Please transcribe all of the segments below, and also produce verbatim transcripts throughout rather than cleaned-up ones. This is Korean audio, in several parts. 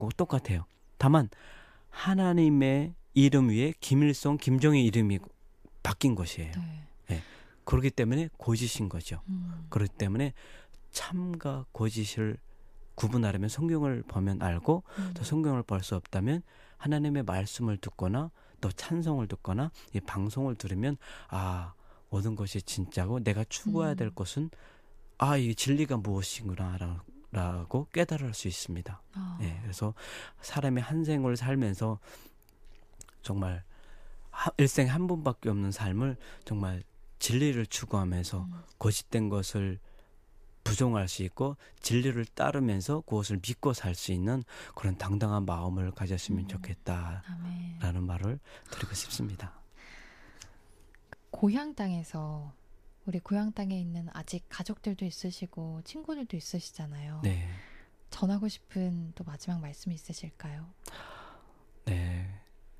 똑같아요. 다만 하나님의 이름 위에 김일성, 김정의 이름이 바뀐 것이에요. 네. 네. 그렇기 때문에 거짓인 거죠. 음. 그렇기 때문에 참과 거짓을 구분하려면 성경을 보면 알고 음. 또 성경을 볼 수 없다면 하나님의 말씀을 듣거나 또 찬송을 듣거나 이 방송을 들으면 아 모든 것이 진짜고 내가 추구해야 될 음. 것은 아 이 진리가 무엇인구나 라고 깨달을 수 있습니다. 아. 네, 그래서 사람의 한 생을 살면서 정말 일생에 한 번밖에 없는 삶을 정말 진리를 추구하면서 음. 거짓된 것을 부정할 수 있고 진리를 따르면서 그것을 믿고 살 수 있는 그런 당당한 마음을 가졌으면 음. 좋겠다라는 아멘. 말을 드리고 싶습니다. 고향 땅에서 우리 고향 땅에 있는 아직 가족들도 있으시고 친구들도 있으시잖아요. 네, 전하고 싶은 또 마지막 말씀이 있으실까요? 네.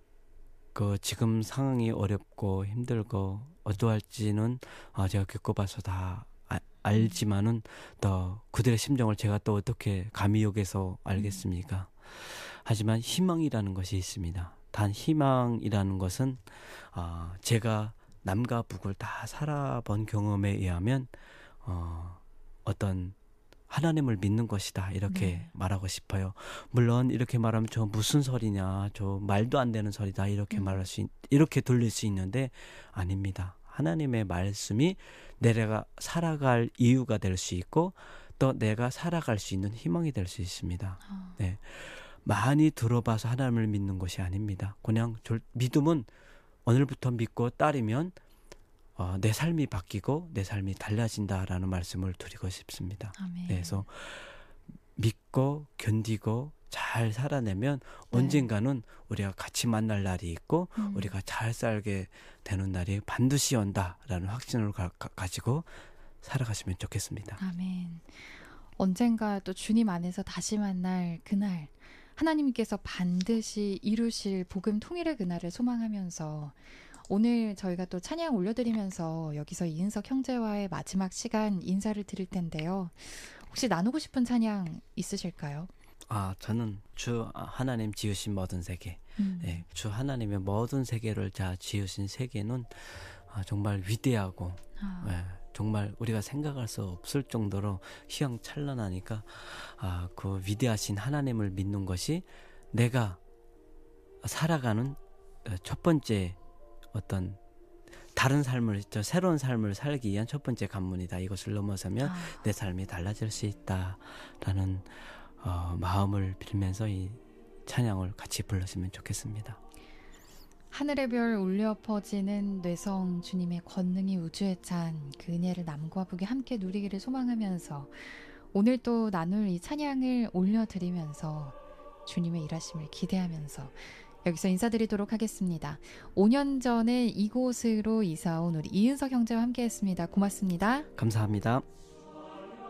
그 지금 상황이 어렵고 힘들고 어떠할지는 어, 제가 겪어봐서 다 아, 알지만은 더 그들의 심정을 제가 또 어떻게 감히 여기서 알겠습니까? 하지만 희망이라는 것이 있습니다. 단 희망이라는 것은 어, 제가 남과 북을 다 살아본 경험에 의하면 어, 어떤 하나님을 믿는 것이다 이렇게 네. 말하고 싶어요. 물론 이렇게 말하면 저 무슨 소리냐, 저 말도 안 되는 소리다 이렇게 음. 말할 수 있, 이렇게 들릴 수 있는데 아닙니다. 하나님의 말씀이 내가 살아갈 이유가 될 수 있고 또 내가 살아갈 수 있는 희망이 될 수 있습니다. 아. 네, 많이 들어봐서 하나님을 믿는 것이 아닙니다. 그냥 절, 믿음은 오늘부터 믿고 따르면 어, 내 삶이 바뀌고 내 삶이 달라진다라는 말씀을 드리고 싶습니다. 아멘. 네, 그래서 믿고 견디고 잘 살아내면 네. 언젠가는 우리가 같이 만날 날이 있고 음. 우리가 잘 살게 되는 날이 반드시 온다라는 확신을 가, 가, 가지고 살아가시면 좋겠습니다. 아멘. 언젠가 또 주님 안에서 다시 만날 그날 하나님께서 반드시 이루실 복음 통일의 그날을 소망하면서 오늘 저희가 또 찬양 올려드리면서 여기서 이은석 형제와의 마지막 시간 인사를 드릴 텐데요. 혹시 나누고 싶은 찬양 있으실까요? 아, 저는 주 하나님 지으신 모든 세계, 음. 네, 주 하나님의 모든 세계를 다 지으신 세계는 아, 정말 위대하고 아. 네, 정말 우리가 생각할 수 없을 정도로 휘황찬란하니까 아, 그 위대하신 하나님을 믿는 것이 내가 살아가는 첫 번째 어떤 다른 삶을, 저 새로운 삶을 살기 위한 첫 번째 관문이다. 이것을 넘어서면 아. 내 삶이 달라질 수 있다라는 어, 마음을 빌면서 이 찬양을 같이 불렀으면 좋겠습니다. 하늘의 별 울려 퍼지는 뇌성 주님의 권능이 우주에 찬 그 은혜를 남과 북이 함께 누리기를 소망하면서 오늘 또 나눌 이 찬양을 올려드리면서 주님의 일하심을 기대하면서 여기서 인사드리도록 하겠습니다. 오 년 전에 이곳으로 이사온 우리 이은석 형제와 함께했습니다. 고맙습니다. 감사합니다.